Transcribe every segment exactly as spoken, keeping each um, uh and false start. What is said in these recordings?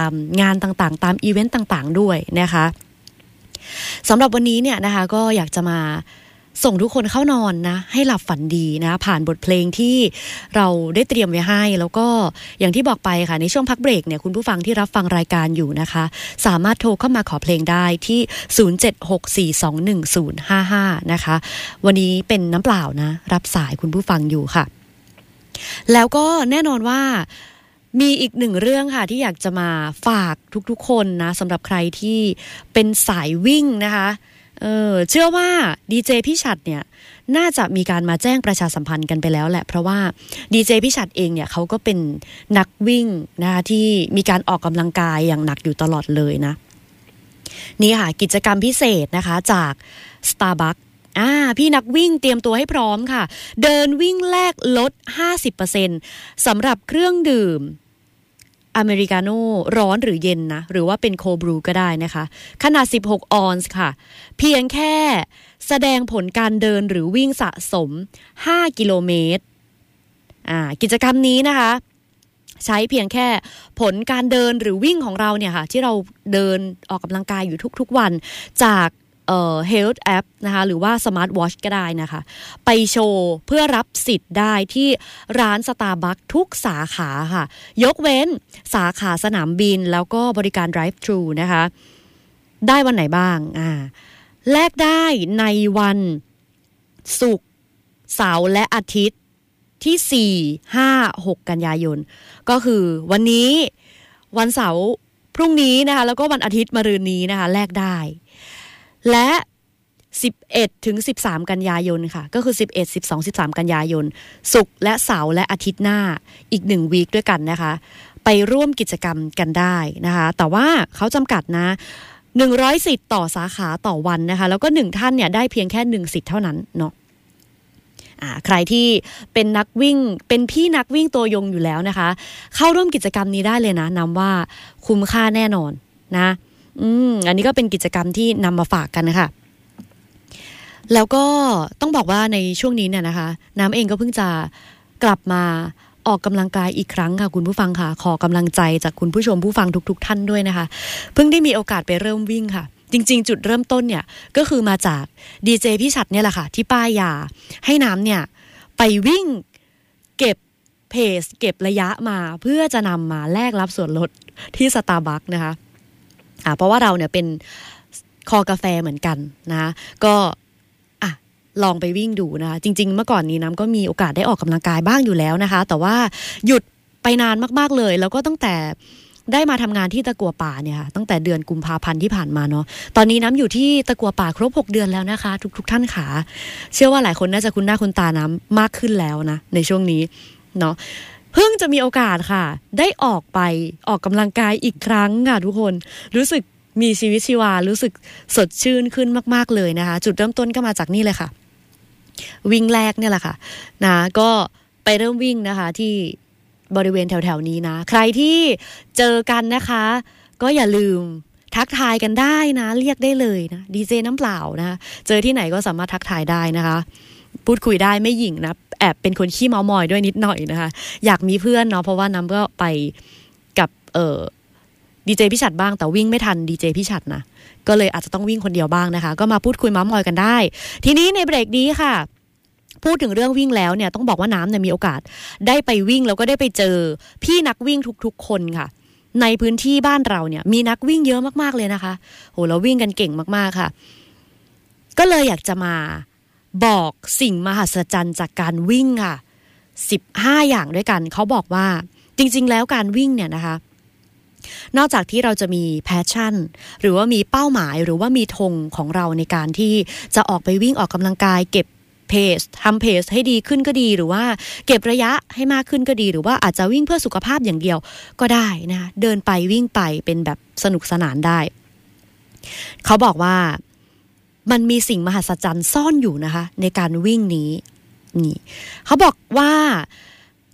ามงานต่างๆตามอีเวนต์ต่างๆด้วยนะคะสำหรับวันนี้เนี่ยนะคะก็อยากจะมาส่งทุกคนเข้านอนนะให้หลับฝันดีนะผ่านบทเพลงที่เราได้เตรียมไว้ให้แล้วก็อย่างที่บอกไปค่ะในช่วงพักเบรกเนี่ยคุณผู้ฟังที่รับฟังรายการอยู่นะคะสามารถโทรเข้ามาขอเพลงได้ที่ศูนย์ เจ็ด หก สี่ สอง หนึ่ง ศูนย์ ห้า ห้านะคะวันนี้เป็นน้ำเปล่านะรับสายคุณผู้ฟังอยู่ค่ะแล้วก็แน่นอนว่ามีอีกหนึ่งเรื่องค่ะที่อยากจะมาฝากทุกๆคนนะสำหรับใครที่เป็นสายวิ่งนะคะเออเชื่อว่าดีเจพี่ฉัตรเนี่ยน่าจะมีการมาแจ้งประชาสัมพันธ์กันไปแล้วแหละเพราะว่าดีเจพี่ฉัตรเองเนี่ยเขาก็เป็นนักวิ่งนะคะที่มีการออกกำลังกายอย่างหนักอยู่ตลอดเลยนะนี่ค่ะกิจกรรมพิเศษนะคะจาก Starbucks อ่าพี่นักวิ่งเตรียมตัวให้พร้อมค่ะเดินวิ่งแลกลด ห้าสิบเปอร์เซ็นต์ สำหรับเครื่องดื่มอเมริกาโน่ร้อนหรือเย็นนะหรือว่าเป็นโคบรูก็ได้นะคะขนาดสิบหกออนซ์ค่ะเพียงแค่แสดงผลการเดินหรือวิ่งสะสมห้ากิโลเมตรอ่ากิจกรรมนี้นะคะใช้เพียงแค่ผลการเดินหรือวิ่งของเราเนี่ยค่ะที่เราเดินออกกำลังกายอยู่ทุกๆวันจากเอ่อ Health App นะคะหรือว่า Smart Watch ก็ได้นะคะไปโชว์เพื่อรับสิทธิ์ได้ที่ร้าน Starbucks ทุกสาขาค่ะยกเว้นสาขาสนามบินแล้วก็บริการ Drive Thru นะคะได้วันไหนบ้างอ่าแลกได้ในวันศุกร์เสาร์และอาทิตย์ที่สี่ ห้า หกกันยายนก็คือวันนี้วันเสาร์พรุ่งนี้นะคะแล้วก็วันอาทิตย์มะรืนนี้นะคะแลกได้และสิบเอ็ดถึงสิบสามกันยายนค่ะก็คือสิบเอ็ด สิบสอง สิบสามกันยายนศุกร์และเสาร์และอาทิตย์หน้าอีกหนึ่งวีคด้วยกันนะคะไปร่วมกิจกรรมกันได้นะคะแต่ว่าเขาจำกัดนะหนึ่งร้อยสิทธิ์ต่อสาขาต่อวันนะคะแล้วก็หนึ่งท่านเนี่ยได้เพียงแค่หนึ่งสิทธิ์เท่านั้นเนาะอ่าใครที่เป็นนักวิ่งเป็นพี่นักวิ่งตัวยงอยู่แล้วนะคะเข้าร่วมกิจกรรมนี้ได้เลยนะนำว่าคุ้มค่าแน่นอนนะอืมอันนี้ก็เป็นกิจกรรมที่นำมาฝากกันนะคะแล้วก็ต้องบอกว่าในช่วงนี้เนี่ยนะคะน้ำเองก็เพิ่งจะกลับมาออกกำลังกายอีกครั้งค่ะคุณผู้ฟังค่ะขอกำลังใจจากคุณผู้ชมผู้ฟังทุกๆท่านด้วยนะคะเพิ่งได้มีโอกาสไปเริ่มวิ่งค่ะจริงๆจุดเริ่มต้นเนี่ยก็คือมาจากดีเจพี่ฉัตรเนี่ยแหละค่ะที่ป้ายยาให้น้ำเนี่ยไปวิ่งเก็บเพจเก็บระยะมาเพื่อจะนำมาแลกรับส่วนลดที่ Starbucks นะคะอ่าเพราะว่าเราเนี่ยเป็นคอกาแฟเหมือนกันนะก็อ่ะลองไปวิ่งดูนะคะจริงๆเมื่อก่อนนี้น้ำก็มีโอกาสได้ออกกำลังกายบ้างอยู่แล้วนะคะแต่ว่าหยุดไปนานมากๆเลยแล้วก็ตั้งแต่ได้มาทำงานที่ตะกั่วป่าเนี่ยค่ะตั้งแต่เดือนกุมภาพันธ์ที่ผ่านมาเนาะตอนนี้น้ำอยู่ที่ตะกั่วป่าครบหกเดือนแล้วนะคะทุกๆท่านขาเชื่อว่าหลายคนน่าจะคุ้นหน้าคุ้นตาน้ำมากขึ้นแล้วนะในช่วงนี้เนาะเพิ่งจะมีโอกาสค่ะได้ออกไปออกกำลังกายอีกครั้งค่ะทุกคนรู้สึกมีชีวิตชีวารู้สึกสดชื่นขึ้นมากๆเลยนะคะจุดเริ่มต้นก็มาจากนี่เลยค่ะวิ่งแรกเนี่ยแหละค่ะนะก็ไปเริ่มวิ่งนะคะที่บริเวณแถวๆนี้นะใครที่เจอกันนะคะก็อย่าลืมทักทายกันได้นะเรียกได้เลยนะดีเจน้ำเปล่านะเจอที่ไหนก็สามารถทักทายได้นะคะพูดคุยได้ไม่หยิ่งนะแอบเป็นคนขี้เมามอยด้วยนิดหน่อยนะคะอยากมีเพื่อนเนาะเพราะว่าน้ำก็ไปกับเอ่อดีเจพี่ฉัตรบ้างแต่วิ่งไม่ทันดีเจพี่ฉัตรนะก็เลยอาจจะต้องวิ่งคนเดียวบ้างนะคะก็มาพูดคุยเมามอยกันได้ทีนี้ในเบรกนี้ค่ะพูดถึงเรื่องวิ่งแล้วเนี่ยต้องบอกว่าน้ำเนี่ยมีโอกาสได้ไปวิ่งแล้วก็ได้ไปเจอพี่นักวิ่งทุกๆคนค่ะในพื้นที่บ้านเราเนี่ยมีนักวิ่งเยอะมากๆเลยนะคะโหเราวิ่งกันเก่งมากๆค่ะก็เลยอยากจะมาบอกสิ่งมหัศจรรย์จากการวิ่งค่ะสิบห้าอย่างด้วยกันเขาบอกว่าจริงๆแล้วการวิ่งเนี่ยนะคะนอกจากที่เราจะมีแพชชั่นหรือว่ามีเป้าหมายหรือว่ามีธงของเราในการที่จะออกไปวิ่งออกกำลังกายเก็บเพจทำเพจให้ดีขึ้นก็ดีหรือว่าเก็บระยะให้มากขึ้นก็ดีหรือว่าอาจจะวิ่งเพื่อสุขภาพอย่างเดียวก็ได้นะเดินไปวิ่งไปเป็นแบบสนุกสนานได้เขาบอกว่ามันมีสิ่งมหัศจรรย์ซ่อนอยู่นะคะในการวิ่งนี้นี่เขาบอกว่า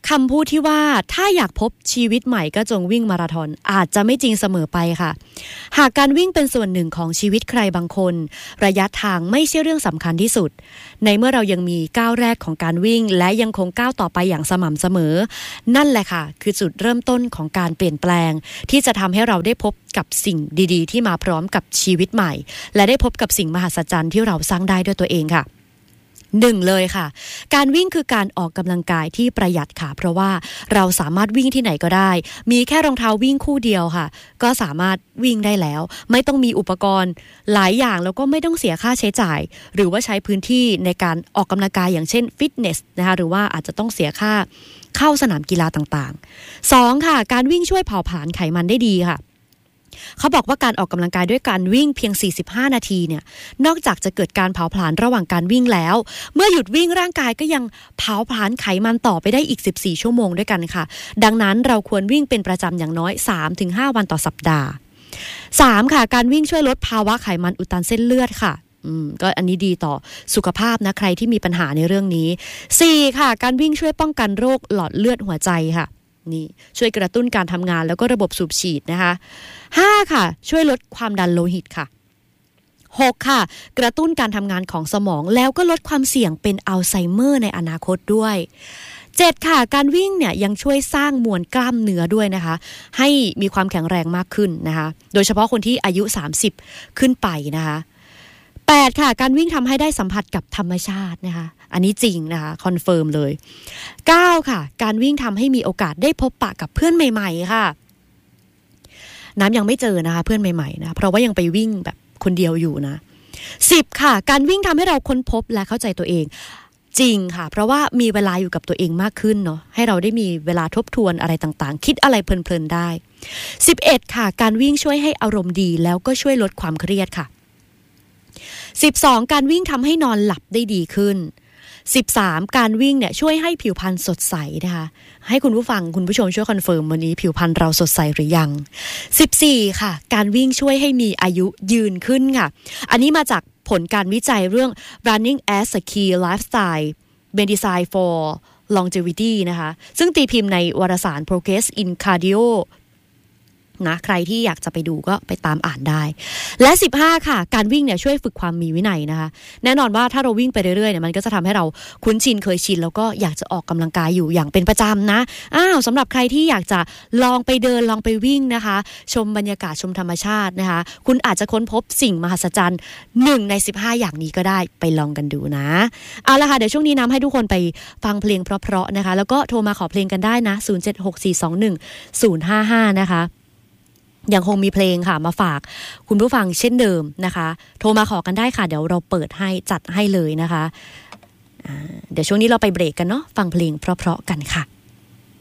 คำพูดที่ว่าถ้าอยากพบชีวิตใหม่ก็จงวิ่งมาราธอนอาจจะไม่จริงเสมอไปค่ะหากการวิ่งเป็นส่วนหนึ่งของชีวิตใครบางคนระยะทางไม่ใช่เรื่องสำคัญที่สุดในเมื่อเรายังมีก้าวแรกของการวิ่งและยังคงก้าวต่อไปอย่างสม่ำเสมอนั่นแหละค่ะคือจุดเริ่มต้นของการเปลี่ยนแปลงที่จะทำให้เราได้พบกับสิ่งดีๆที่มาพร้อมกับชีวิตใหม่และได้พบกับสิ่งมหัศจรรย์ที่เราสร้างได้ด้วยตัวเองค่ะหนึ่งเลยค่ะการวิ่งคือการออกกำลังกายที่ประหยัดค่ะเพราะว่าเราสามารถวิ่งที่ไหนก็ได้มีแค่รองเท้าวิ่งคู่เดียวค่ะก็สามารถวิ่งได้แล้วไม่ต้องมีอุปกรณ์หลายอย่างแล้วก็ไม่ต้องเสียค่าใช้จ่ายหรือว่าใช้พื้นที่ในการออกกำลังกายอย่างเช่นฟิตเนสนะคะหรือว่าอาจจะต้องเสียค่าเข้าสนามกีฬาต่างๆสองค่ะการวิ่งช่วยเผาผลาญไขมันได้ดีค่ะเขาบอกว่าการออกกำลังกายด้วยการวิ่งเพียงสี่สิบห้านาทีเนี่ยนอกจากจะเกิดการเผาผลาญระหว่างการวิ่งแล้วเมื่อหยุดวิ่งร่างกายก็ยังเผาผลาญไขมันต่อไปได้อีกสิบสี่ชั่วโมงด้วยกันค่ะดังนั้นเราควรวิ่งเป็นประจำอย่างน้อย สามถึงห้า วันต่อสัปดาห์สามค่ะการวิ่งช่วยลดภาวะไขมันอุดตันเส้นเลือดค่ะอืมก็อันนี้ดีต่อสุขภาพนะใครที่มีปัญหาในเรื่องนี้สี่ค่ะการวิ่งช่วยป้องกันโรคหลอดเลือดหัวใจค่ะนี่ช่วยกระตุ้นการทำงานแล้วก็ระบบสูบฉีดนะคะห้าค่ะช่วยลดความดันโลหิตค่ะหกค่ะกระตุ้นการทำงานของสมองแล้วก็ลดความเสี่ยงเป็นอัลไซเมอร์ในอนาคตด้วยเจ็ดค่ะการวิ่งเนี่ยยังช่วยสร้างมวลกล้ามเนื้อด้วยนะคะให้มีความแข็งแรงมากขึ้นนะคะโดยเฉพาะคนที่อายุสามสิบขึ้นไปนะคะแปดค่ะการวิ่งทำให้ได้สัมผัสกับธรรมชาตินะคะอันนี้จริงนะคะคอนเฟิร์มเลยเก้าค่ะการวิ่งทำให้มีโอกาสได้พบปะกับเพื่อนใหม่ๆค่ะน้ำยังไม่เจอนะคะเพื่อนใหม่ๆนะเพราะว่ายังไปวิ่งแบบคนเดียวอยู่นะสิบค่ะการวิ่งทำให้เราค้นพบและเข้าใจตัวเองจริงค่ะเพราะว่ามีเวลาอยู่กับตัวเองมากขึ้นเนาะให้เราได้มีเวลาทบทวนอะไรต่างๆคิดอะไรเพลินๆได้สิบเอ็ดค่ะการวิ่งช่วยให้อารมณ์ดีแล้วก็ช่วยลดความเครียดค่ะสิบสองการวิ่งทำให้นอนหลับได้ดีขึ้นสิบสามการวิ่งเนี่ยช่วยให้ผิวพรรณสดใสนะคะให้คุณผู้ฟังคุณผู้ชมช่วยคอนเฟิร์มวันนี้ผิวพรรณเราสดใสหรือยังสิบสี่ค่ะการวิ่งช่วยให้มีอายุยืนขึ้นค่ะอันนี้มาจากผลการวิจัยเรื่อง running as a key lifestyle medicine for longevity นะคะซึ่งตีพิมพ์ในวารสาร Progress in Cardioนะใครที่อยากจะไปดูก็ไปตามอ่านได้และสิบห้าค่ะการวิ่งเนี่ยช่วยฝึกความมีวินัยนะคะแน่นอนว่าถ้าเราวิ่งไปเรื่อยๆเนี่ยมันก็จะทำให้เราคุ้นชินเคยชินแล้วก็อยากจะออกกำลังกายอยู่อย่างเป็นประจำนะอ้าวสำหรับใครที่อยากจะลองไปเดินลองไปวิ่งนะคะชมบรรยากาศชมธรรมชาตินะคะคุณอาจจะค้นพบสิ่งมหัศจรรย์หนึ่งในสิบห้าอย่างนี้ก็ได้ไปลองกันดูนะเอาละค่ะเดี๋ยวช่วงนี้น้ำให้ทุกคนไปฟังเพลงเพราะๆนะคะแล้วก็โทรมาขอเพลงกันได้นะศูนย์ เจ็ด หก สี่ สอง หนึ่ง ศูนย์ ห้า ห้านะคะยังคงมีเพลงค่ะมาฝากคุณผู้ฟังเช่นเดิมนะคะโทรมาขอกันได้ค่ะเดี๋ยวเราเปิดให้จัดให้เลยนะคะเดี๋ยวช่วงนี้เราไปเบรกกันเนาะฟังเพลงเพราะๆกันค่ะ